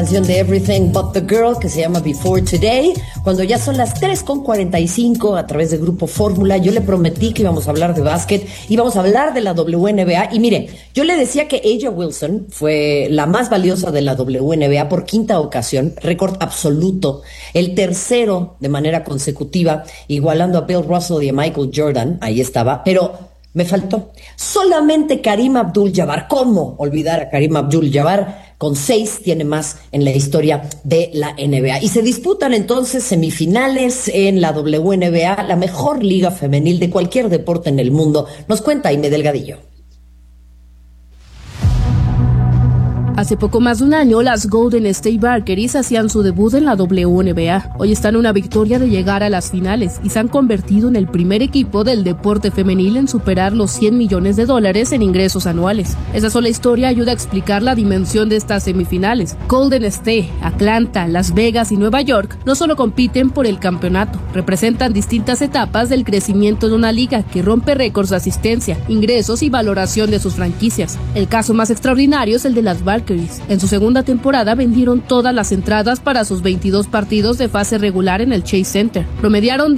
Canción de Everything But the Girl que se llama Before Today, cuando ya son las 3:45 a través del Grupo Fórmula. Yo le prometí que íbamos a hablar de básquet, íbamos a hablar de la WNBA, y mire, yo le decía que A'ja Wilson fue la más valiosa de la WNBA por quinta ocasión, récord absoluto, el tercero de manera consecutiva, igualando a Bill Russell y a Michael Jordan, ahí estaba, pero me faltó solamente Kareem Abdul-Jabbar. ¿Cómo olvidar a Kareem Abdul-Jabbar? Con 6 tiene más en la historia de la NBA. Y se disputan entonces semifinales en la WNBA, la mejor liga femenil de cualquier deporte en el mundo. Nos cuenta Aimee Delgadillo. Hace poco más de un año, las Golden State Warriors hacían su debut en la WNBA. Hoy están a una victoria de llegar a las finales y se han convertido en el primer equipo del deporte femenil en superar los $100 millones en ingresos anuales. Esa sola historia ayuda a explicar la dimensión de estas semifinales. Golden State, Atlanta, Las Vegas y Nueva York no solo compiten por el campeonato, representan distintas etapas del crecimiento de una liga que rompe récords de asistencia, ingresos y valoración de sus franquicias. El caso más extraordinario es el de las Warriors. En su segunda temporada vendieron todas las entradas para sus 22 partidos de fase regular en el Chase Center. Promediaron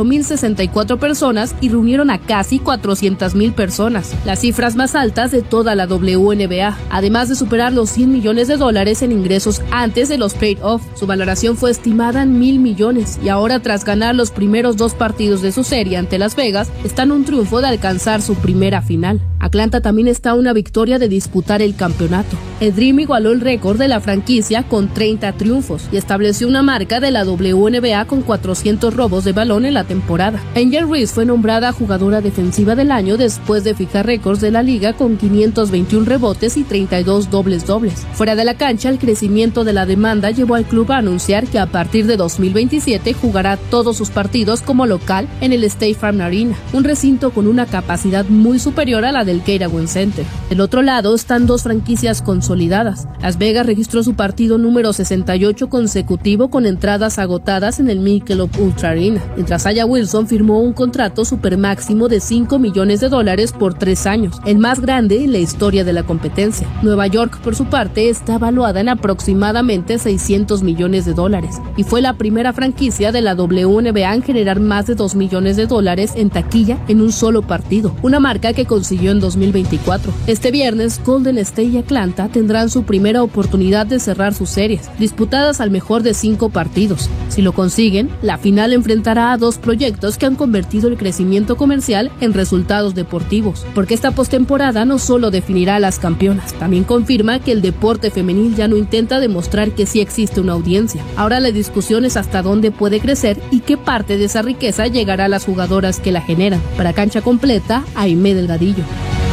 18,064 personas y reunieron a casi 400,000 personas, las cifras más altas de toda la WNBA, además de superar los $100 millones en ingresos antes de los playoffs. Su valoración fue estimada en $1,000 millones y ahora, tras ganar los primeros 2 partidos de su serie ante Las Vegas, están a un triunfo de alcanzar su primera final. Atlanta también está a una victoria de disputar el campeonato. El Dream igualó el récord de la franquicia con 30 triunfos y estableció una marca de la WNBA con 400 robos de balón en la temporada. Angel Reese fue nombrada jugadora defensiva del año después de fijar récords de la liga con 521 rebotes y 32 dobles-dobles. Fuera de la cancha, el crecimiento de la demanda llevó al club a anunciar que a partir de 2027 jugará todos sus partidos como local en el State Farm Arena, un recinto con una capacidad muy superior a la del Carraway Center. Del otro lado están 2 franquicias consolidadas. Las Vegas registró su partido número 68 consecutivo con entradas agotadas en el Michelob Ultra Arena, mientras A'ja Wilson firmó un contrato supermáximo de $5 millones por 3 años, el más grande en la historia de la competencia. Nueva York, por su parte, está valuada en aproximadamente $600 millones y fue la primera franquicia de la WNBA en generar más de $2 millones en taquilla en un solo partido, una marca que consiguió en 2024. Este viernes, Golden State y Atlanta tendrán su primera oportunidad de cerrar sus series, disputadas al mejor de 5 partidos. Si lo consiguen, la final enfrentará a 2 proyectos que han convertido el crecimiento comercial en resultados deportivos, porque esta postemporada no solo definirá a las campeonas, también confirma que el deporte femenil ya no intenta demostrar que sí existe una audiencia. Ahora la discusión es hasta dónde puede crecer y qué parte de esa riqueza llegará a las jugadoras que la generan. Para Cancha Completa, Aimee Delgadillo.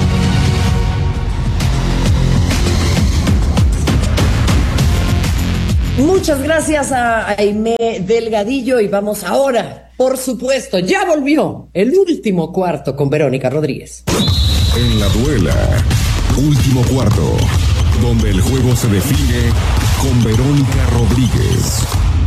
Muchas gracias a Aimee Delgadillo, y vamos ahora, por supuesto, ya volvió el último cuarto con Verónica Rodríguez. En la duela, último cuarto, donde el juego se define con Verónica Rodríguez.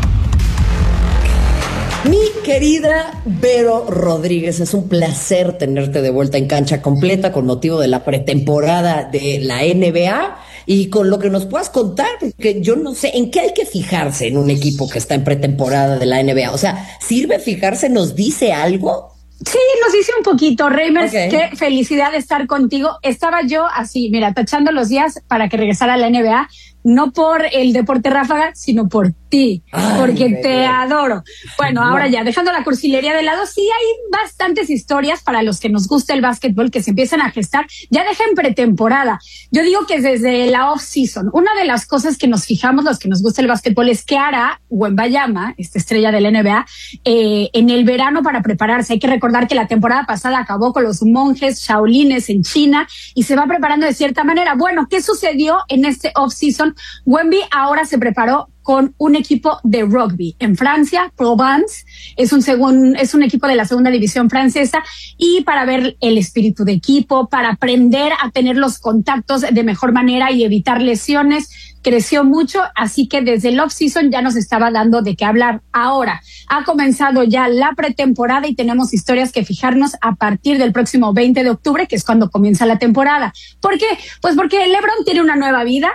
Mi querida Vero Rodríguez, es un placer tenerte de vuelta en Cancha Completa con motivo de la pretemporada de la NBA y con lo que nos puedas contar, porque yo no sé en qué hay que fijarse en un equipo que está en pretemporada de la NBA. O sea, ¿sirve fijarse? ¿Nos dice algo? Sí, nos dice un poquito, Reimers. Okay. Qué felicidad de estar contigo. Estaba yo así, mira, tachando los días para que regresara a la NBA, no por el deporte ráfaga, sino por ti, porque te adoro. Bueno, ahora ya, dejando la cursilería de lado, sí hay bastantes historias para los que nos gusta el básquetbol que se empiezan a gestar, ya deja en pretemporada. Yo digo que desde la off-season, una de las cosas que nos fijamos, los que nos gusta el básquetbol, es qué hará Wembanyama, esta estrella de la NBA, en el verano para prepararse. Hay que recordar que la temporada pasada acabó con los monjes shaolines en China y se va preparando de cierta manera. Bueno, ¿qué sucedió en este off-season? Wemby ahora se preparó con un equipo de rugby en Francia, Provence, es un equipo de la segunda división francesa, y para ver el espíritu de equipo, para aprender a tener los contactos de mejor manera y evitar lesiones. Creció mucho, así que desde el off-season ya nos estaba dando de qué hablar. Ahora, ha comenzado ya la pretemporada y tenemos historias que fijarnos a partir del próximo 20 de octubre, que es cuando comienza la temporada. ¿Por qué? Pues porque LeBron tiene una nueva vida.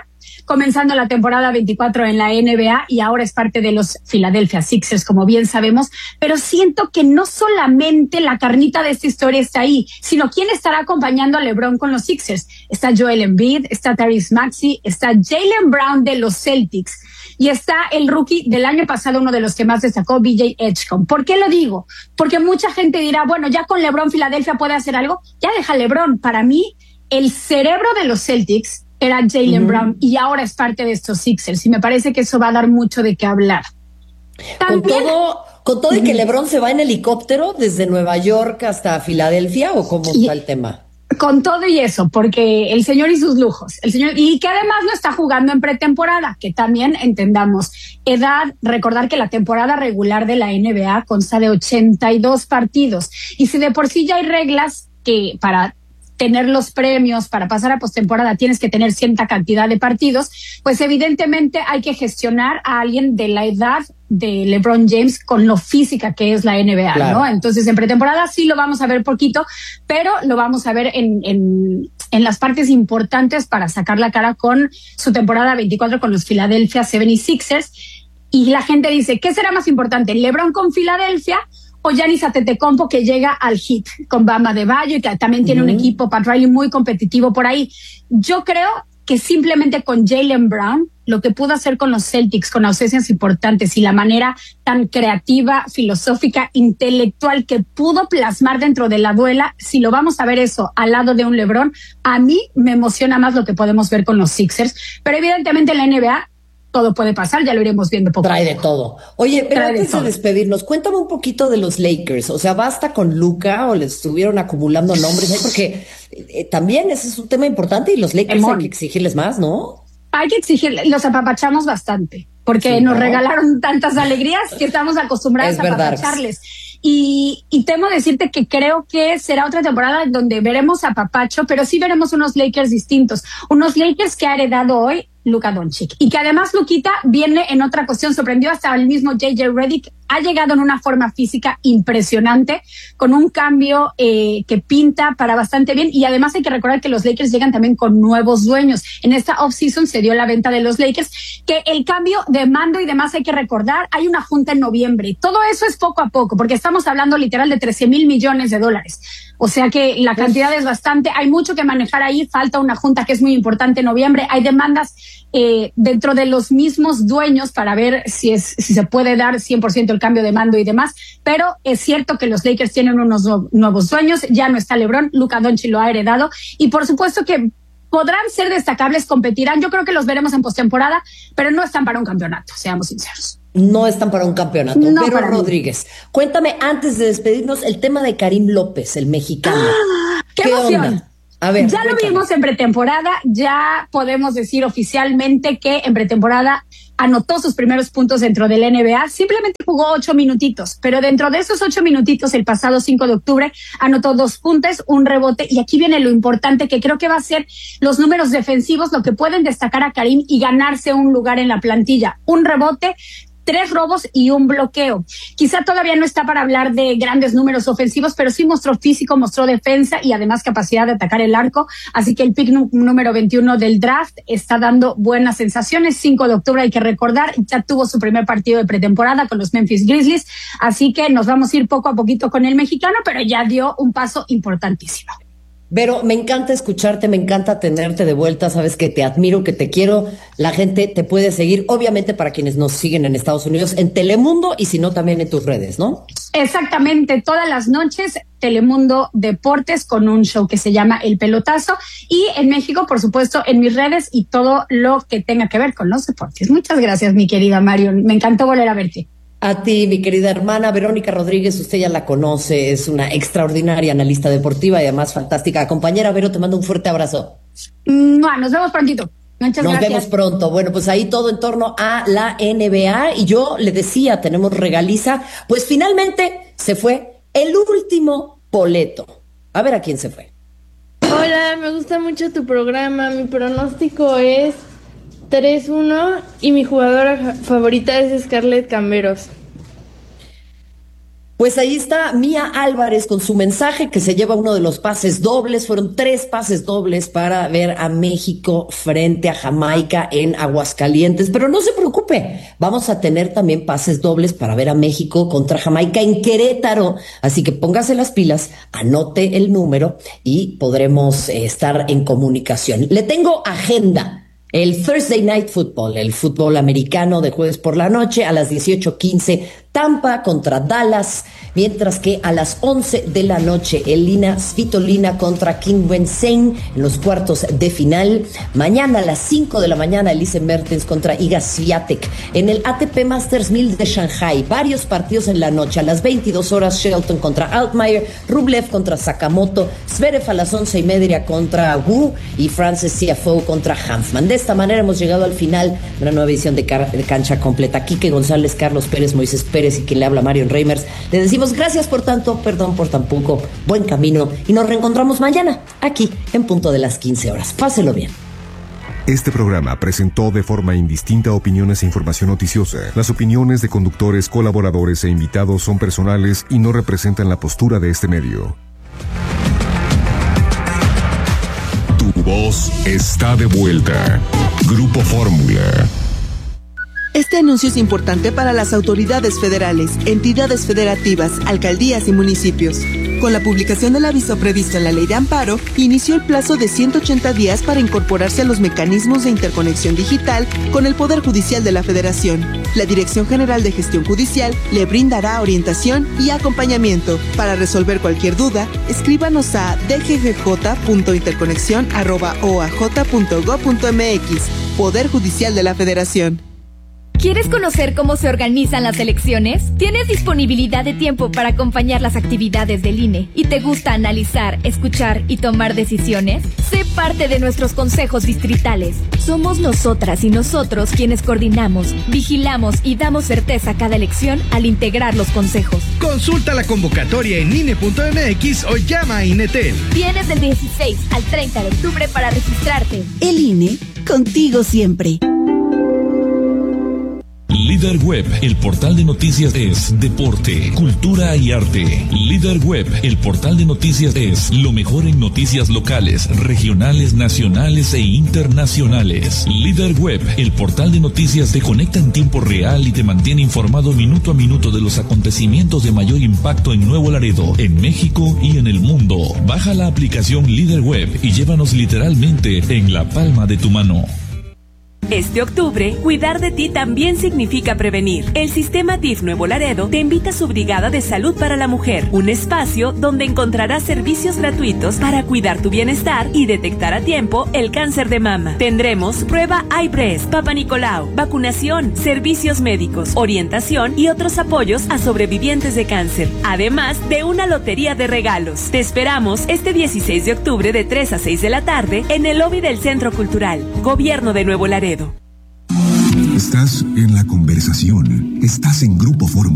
comenzando la temporada 24 en la NBA y ahora es parte de los Philadelphia Sixers, como bien sabemos, pero siento que no solamente la carnita de esta historia está ahí, sino quién estará acompañando a LeBron con los Sixers. Está Joel Embiid, está Tyrese Maxey, está Jaylen Brown de los Celtics y está el rookie del año pasado, uno de los que más destacó, BJ Edgecombe. ¿Por qué lo digo? Porque mucha gente dirá, bueno, ya con LeBron Filadelfia puede hacer algo. Ya deja LeBron. Para mí, el cerebro de los Celtics era Jaylen Brown y ahora es parte de estos Sixers y me parece que eso va a dar mucho de qué hablar. También, con todo y que LeBron se va en helicóptero desde Nueva York hasta Filadelfia, ¿o cómo está el tema? Con todo y eso, porque el señor y sus lujos, y que además no está jugando en pretemporada, que también entendamos. Recordar que la temporada regular de la NBA consta de 82 partidos, y si de por sí ya hay reglas que para tener los premios, para pasar a postemporada tienes que tener cierta cantidad de partidos, pues evidentemente hay que gestionar a alguien de la edad de LeBron James con lo física que es la NBA, claro, ¿no? Entonces en pretemporada sí lo vamos a ver poquito, pero lo vamos a ver en las partes importantes para sacar la cara con su temporada 24 con los Philadelphia 76ers. Y la gente dice, ¿qué será más importante? ¿LeBron con Filadelfia o Giannis Antetokounmpo que llega al Heat con Bam Adebayo y que también tiene un equipo, Pat Riley, muy competitivo por ahí? Yo creo que simplemente con Jaylen Brown, lo que pudo hacer con los Celtics, con ausencias importantes y la manera tan creativa, filosófica, intelectual que pudo plasmar dentro de la duela, si lo vamos a ver eso al lado de un LeBron, a mí me emociona más lo que podemos ver con los Sixers. Pero evidentemente en la NBA todo puede pasar, ya lo iremos viendo poco. Trae de todo. Oye, pero antes de despedirnos, cuéntame un poquito de los Lakers. O sea, ¿basta con Luka o les estuvieron acumulando nombres ahí? Porque también ese es un tema importante y los Lakers hay que exigirles más, ¿no? Hay que exigirles, los apapachamos bastante, porque sí, nos regalaron tantas alegrías que estamos acostumbrados a apapacharles. Y temo decirte que creo que será otra temporada donde veremos a papacho, pero sí veremos unos Lakers distintos. Unos Lakers que ha heredado hoy Luka Doncic. Y que además Luquita viene en otra cuestión, sorprendió hasta el mismo JJ Redick, ha llegado en una forma física impresionante, con un cambio que pinta para bastante bien, y además hay que recordar que los Lakers llegan también con nuevos dueños. En esta off-season se dio la venta de los Lakers, que el cambio de mando y demás hay que recordar, hay una junta en noviembre, todo eso es poco a poco, porque estamos hablando literal de $13 mil millones. O sea que la cantidad es bastante, hay mucho que manejar ahí, falta una junta que es muy importante en noviembre, hay demandas dentro de los mismos dueños para ver si se puede dar 100% el cambio de mando y demás, pero es cierto que los Lakers tienen unos nuevos dueños, ya no está LeBron, Luka Doncic lo ha heredado, y por supuesto que podrán ser destacables, competirán, yo creo que los veremos en postemporada, pero no están para un campeonato, seamos sinceros. No están para un campeonato. No, pero Rodríguez, cuéntame antes de despedirnos el tema de Karim López, el mexicano. ¡Qué emoción! Onda? A ver, ya lo vimos en pretemporada, ya podemos decir oficialmente que en pretemporada anotó sus primeros puntos dentro de la NBA, simplemente jugó 8 minutitos, pero dentro de esos 8 minutitos el pasado 5 de octubre anotó 2 puntos, un rebote, y aquí viene lo importante que creo que va a ser los números defensivos, lo que pueden destacar a Karim y ganarse un lugar en la plantilla, un rebote, 3 robos y un bloqueo. Quizá todavía no está para hablar de grandes números ofensivos, pero sí mostró físico, mostró defensa y además capacidad de atacar el arco. Así que el pick número 21 del draft está dando buenas sensaciones. 5 de octubre hay que recordar, ya tuvo su primer partido de pretemporada con los Memphis Grizzlies. Así que nos vamos a ir poco a poquito con el mexicano, pero ya dio un paso importantísimo. Vero, me encanta escucharte, me encanta tenerte de vuelta, sabes que te admiro, que te quiero, la gente te puede seguir, obviamente para quienes nos siguen en Estados Unidos, en Telemundo y si no también en tus redes, ¿no? Exactamente, todas las noches Telemundo Deportes con un show que se llama El Pelotazo y en México, por supuesto, en mis redes y todo lo que tenga que ver con los deportes. Muchas gracias, mi querida Marion, me encantó volver a verte. A ti, mi querida hermana Verónica Rodríguez, usted ya la conoce, es una extraordinaria analista deportiva y además fantástica compañera. Vero, te mando un fuerte abrazo. Nos vemos prontito. Muchas gracias. Nos vemos pronto. Bueno, pues ahí todo en torno a la NBA y yo le decía, tenemos regaliza, pues finalmente se fue el último boleto. A ver a quién se fue. Hola, me gusta mucho tu programa, mi pronóstico es 3-1 y mi jugadora favorita es Scarlett Camberos. Pues ahí está Mía Álvarez con su mensaje que se lleva uno de los pases dobles. Fueron 3 pases dobles para ver a México frente a Jamaica en Aguascalientes. Pero no se preocupe, vamos a tener también pases dobles para ver a México contra Jamaica en Querétaro. Así que póngase las pilas, anote el número y podremos estar en comunicación. Le tengo agenda. El Thursday Night Football, el fútbol americano de jueves por la noche a las 18:15, Tampa contra Dallas, mientras que a las 11 de la noche, Elina Svitolina contra Kim Wen-sen en los cuartos de final. Mañana a las 5 de la mañana, Elise Mertens contra Iga Swiatek. En el ATP Masters 1000 de Shanghai, varios partidos en la noche. A las 22 horas, Shelton contra Altmaier, Rublev contra Sakamoto, Zverev a las 11:30 contra Wu y Frances Tiafoe contra Hanfmann. De esta manera hemos llegado al final de una nueva edición de Cancha Completa. Quique González, Carlos Pérez, Moisés Pérez y quien le habla, Marion Reimers. Le decimos gracias por tanto, perdón por tan poco, buen camino y nos reencontramos mañana aquí en punto de las 15 horas. Páselo bien. Este programa presentó de forma indistinta opiniones e información noticiosa. Las opiniones de conductores, colaboradores e invitados son personales y no representan la postura de este medio. Tu voz está de vuelta. Grupo Fórmula. Este anuncio es importante para las autoridades federales, entidades federativas, alcaldías y municipios. Con la publicación del aviso previsto en la Ley de Amparo, inició el plazo de 180 días para incorporarse a los mecanismos de interconexión digital con el Poder Judicial de la Federación. La Dirección General de Gestión Judicial le brindará orientación y acompañamiento. Para resolver cualquier duda, escríbanos a dggj.interconexion@oaj.gov.mx. Poder Judicial de la Federación. ¿Quieres conocer cómo se organizan las elecciones? ¿Tienes disponibilidad de tiempo para acompañar las actividades del INE? ¿Y te gusta analizar, escuchar y tomar decisiones? Sé parte de nuestros consejos distritales. Somos nosotras y nosotros quienes coordinamos, vigilamos y damos certeza a cada elección al integrar los consejos. Consulta la convocatoria en INE.mx o llama a INETEL. Tienes del 16 al 30 de octubre para registrarte. El INE, contigo siempre. Líder Web, el portal de noticias es deporte, cultura y arte. Líder Web, el portal de noticias es lo mejor en noticias locales, regionales, nacionales e internacionales. Líder Web, el portal de noticias te conecta en tiempo real y te mantiene informado minuto a minuto de los acontecimientos de mayor impacto en Nuevo Laredo, en México y en el mundo. Baja la aplicación Líder Web y llévanos literalmente en la palma de tu mano. Este octubre, cuidar de ti también significa prevenir. El Sistema DIF Nuevo Laredo te invita a su Brigada de Salud para la Mujer, un espacio donde encontrarás servicios gratuitos para cuidar tu bienestar y detectar a tiempo el cáncer de mama. Tendremos prueba iBreast, Papa Nicolau, vacunación, servicios médicos, orientación y otros apoyos a sobrevivientes de cáncer, además de una lotería de regalos. Te esperamos este 16 de octubre de 3 a 6 de la tarde en el lobby del Centro Cultural, Gobierno de Nuevo Laredo. Estás en la conversación. Estás en Grupo Fórmula.